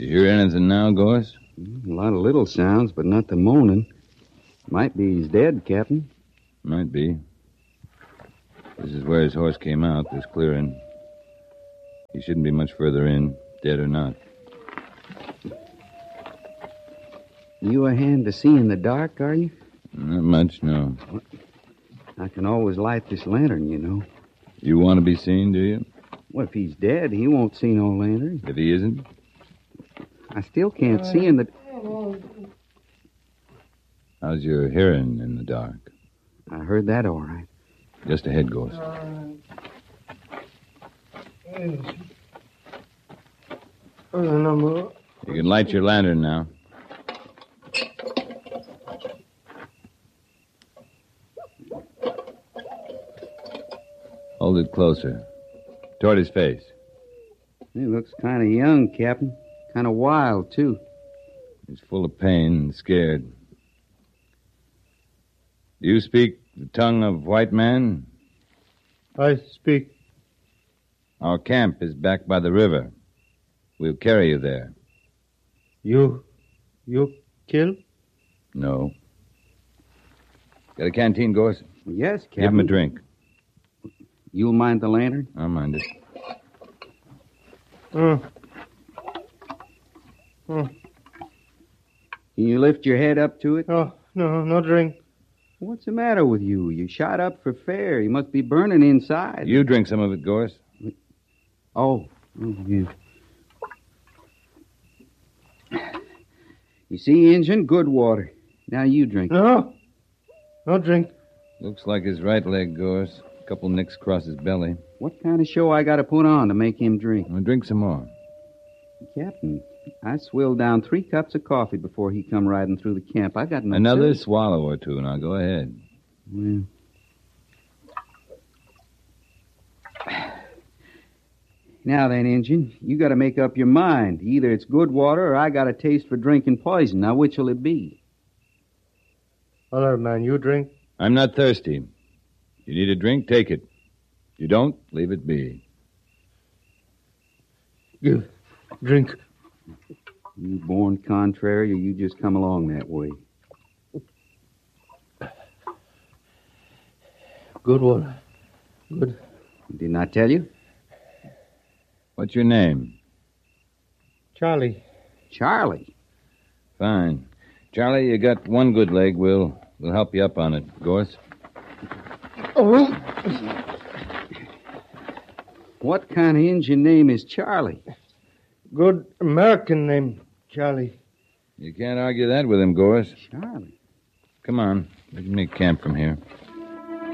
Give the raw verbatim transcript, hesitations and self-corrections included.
You hear anything now, Gorse? A lot of little sounds, but not the moaning. Might be he's dead, Captain. Might be. This is where his horse came out, this clearing. He shouldn't be much further in, dead or not. You a hand to see in the dark, are you? Not much, no. I can always light this lantern, you know. You want to be seen, do you? Well, if he's dead, he won't see no lantern. If he isn't? I still can't see in the... How's your hearing in the dark? I heard that all right. Just ahead, Gorse. You can light your lantern now. Hold it closer. Toward his face. He looks kind of young, Captain. Kind of wild, too. He's full of pain and scared. Do you speak the tongue of white man? I speak. Our camp is back by the river. We'll carry you there. You... you kill? No. Got a canteen, Gorse? Yes, Captain. Give him a drink. You'll mind the lantern? I'll mind it. Mm. Mm. Can you lift your head up to it? Oh, no, no drink. What's the matter with you? You shot up for fair. You must be burning inside. You drink some of it, Gorse. Oh. oh yeah. You see, Injun, good water. Now you drink. No. No drink. Looks like his right leg, Gorse. A couple nicks across his belly. What kind of show I got to put on to make him drink? Well, drink some more. Captain, I swilled down three cups of coffee before he come riding through the camp. I got no Another sense. swallow or two. Now, go ahead. Well. Now then, Injun, you got to make up your mind. Either it's good water or I got a taste for drinking poison. Now, which will it be? All right, man, you drink. I'm not thirsty. You need a drink, take it. You don't, leave it be. Give. Drink. You born contrary or you just come along that way? Good water. Good. Didn't I tell you? What's your name? Charlie. Charlie. Fine. Charlie, you got one good leg. We'll, we'll help you up on it. Gorse? Oh. What kind of Injun name is Charlie? Good American name, Charlie. You can't argue that with him, Gorse. Charlie. Come on. We can make camp from here.